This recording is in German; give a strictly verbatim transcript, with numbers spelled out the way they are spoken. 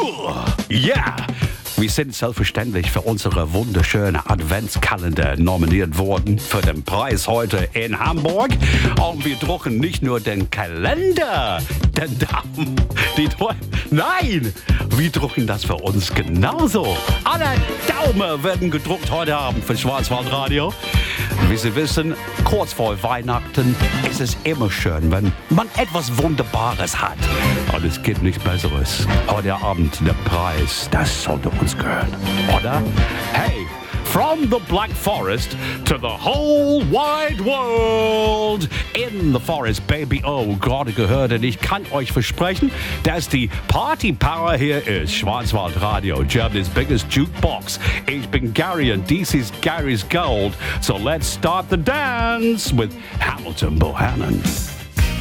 Ja, wir sind selbstverständlich für unsere wunderschöne Adventskalender nominiert worden für den Preis heute in Hamburg. Und wir drucken nicht nur den Kalender, den Daumen, die Deu- Nein, wir drucken das für uns genauso. Alle Daumen werden gedruckt heute Abend für Schwarzwaldradio. Wie Sie wissen, kurz vor Weihnachten ist es immer schön, wenn man etwas Wunderbares hat. Und es gibt nichts Besseres. Heute Abend der Preis, das sollte uns gehören, oder? Hey, from the Black Forest to the whole wide world. In the Forest, baby. Oh, gerade gehört. Und ich kann euch versprechen, dass die Party Power hier ist. Schwarzwaldradio, Germany's biggest jukebox. Ich bin Gary and this is Gary's Gold. So let's start the dance with Hamilton Bohannon.